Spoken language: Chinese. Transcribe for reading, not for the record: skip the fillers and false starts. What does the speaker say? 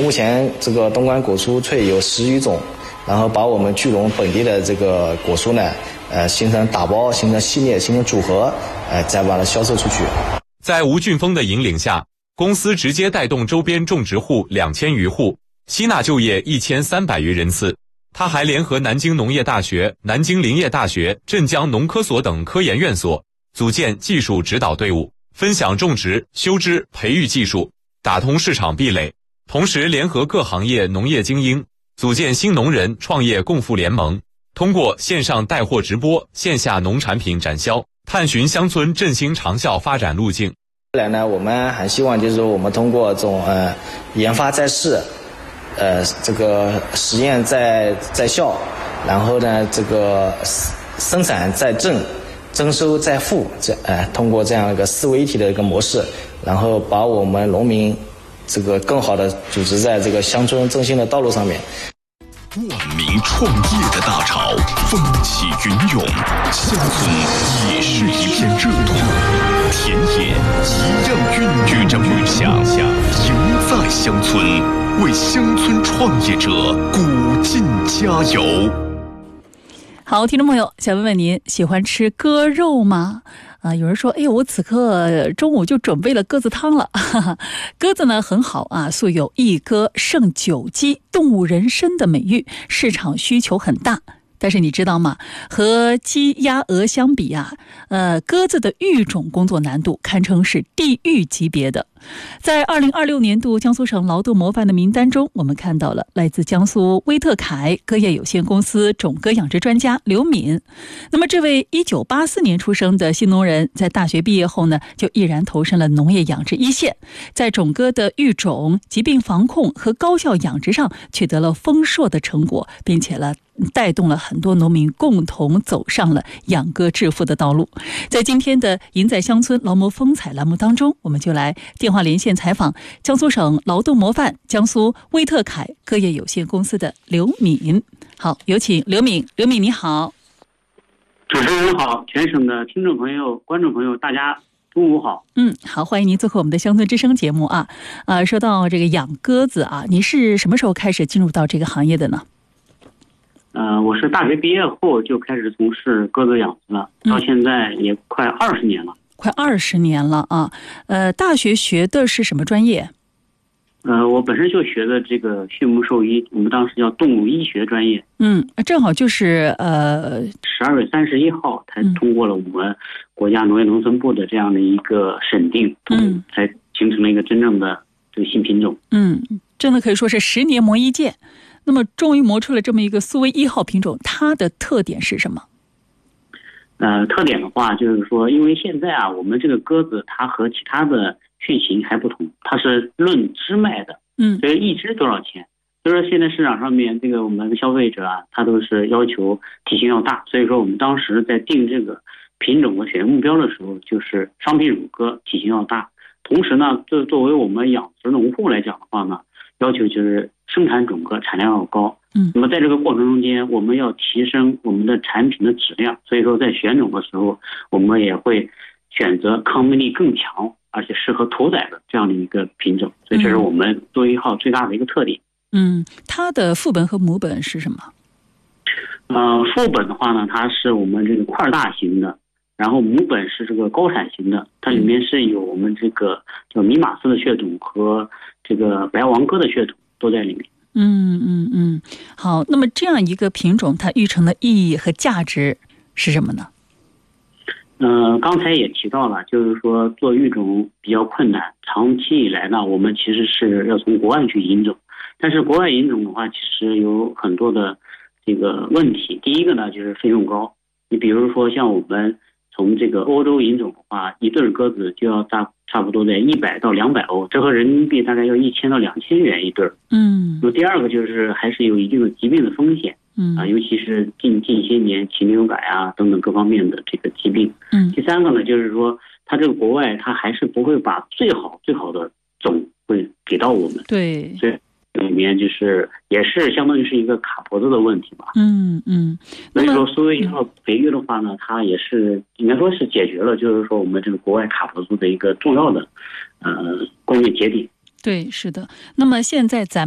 目前这个东莞果蔬萃有10余种，然后把我们聚拢本地的这个果蔬呢，形成打包、形成系列、形成组合，再把它销售出去。 在吴俊峰的引领下，公司直接带动周边种植户2000余户，吸纳就业1300余人次。他还联合南京农业大学、南京林业大学、镇江农科所等科研院所，组建技术指导队伍，分享种植、修枝、培育技术，打通市场壁垒。同时联合各行业农业精英，组建新农人创业共富联盟，通过线上带货直播、线下农产品展销，探寻乡村振兴长效发展路径。 未来呢，我们还希望就是说我们通过这种研发在试，这个实验在校，然后呢这个生产在正，征收在付，通过这样一个思维一体的一个模式，然后把我们农民这个更好的组织在这个乡村振兴的道路上面。 万民创业的大潮风起云涌，乡村也是一片热土，田野一样孕育着梦想，赢在乡村，为乡村创业者鼓劲加油。 好，听众朋友，想问问您喜欢吃鸽肉吗？有人说，哎呦，我此刻中午就准备了鸽子汤了。鸽子呢很好啊，素有一鸽胜九鸡、动物人参的美誉，市场需求很大。但是你知道吗？和鸡、鸭、鹅相比啊，鸽子的育种工作难度堪称是地狱级别的。在2026年度江苏省劳动模范的名单中，我们看到了来自江苏威特凯鸽业有限公司种鸽养殖专家刘敏。那么这位1984年出生的新农人，在大学毕业后呢，就毅然投身了农业养殖一线，在种鸽的育种、疾病防控和高效养殖上取得了丰硕的成果，并且带动了很多农民共同走上了养鸽致富的道路。在今天的赢在乡村劳模风采栏目当中，我们就来电话连线采访江苏省劳动模范江苏威特凯鸽业有限公司的刘敏。好，有请刘敏。刘敏你好。 主持人好，全省的听众朋友、观众朋友，大家中午好。 好，欢迎您做客我们的乡村之声节目啊。说到这个养鸽子啊，你是什么时候开始进入到这个行业的呢？ 我是大学毕业后就开始从事鸽子养殖了，到现在也快20年了。 快20年了啊！大学学的是什么专业？ 我本身就学的这个畜牧兽医，我们当时叫动物医学专业。 正好就是 12月31号才通过了我们国家农业农村部的这样的一个审定，才形成了一个真正的这个新品种。 真的可以说是10年磨一剑。那么终于磨出了这么一个苏威1号品种，它的特点是什么？ 特点的话就是说，因为现在啊，我们这个鸽子它和其他的畜禽还不同，它是论只卖的，所以一只多少钱？所以说现在市场上面这个我们的消费者啊，他都是要求体型要大，所以说我们当时在定这个品种的选用目标的时候，就是商品乳鸽体型要大，同时呢，作为我们养殖农户来讲的话呢，要求就是生产种鸽产量要高。那么在这个过程中间，我们要提升我们的产品的质量，所以说在选种的时候，我们也会选择抗病力更强而且适合屠宰的这样的一个品种，所以这是我们苏威1号最大的一个特点。 它的父本和母本是什么？ 父本的话呢，它是我们这个块大型的，然后母本是这个高产型的，它里面是有我们这个叫米马斯的血统和这个白王鸽的血统都在里面。 好，那么这样一个品种它育成的意义和价值是什么呢？ 刚才也提到了，就是说做育种比较困难，长期以来呢，我们其实是要从国外去引种，但是国外引种的话，其实有很多的这个问题。第一个呢，就是费用高。你比如说像我们从这个欧洲引种的话，一对鸽子就要差不多在100到200欧，这和人民币大概要1000到2000元一对。那么第二个就是还是有一定的疾病的风险。尤其是近些年禽流感啊等等各方面的这个疾病。第三个呢，就是说它这个国外它还是不会把最好的种会给到我们。对，所以里面就是也是相当于是一个卡脖子的问题吧。所以说苏威1号培育的话呢，它也是应该说是解决了就是说我们这个国外卡脖子的一个重要的关键节点。 对，是的。那么现在咱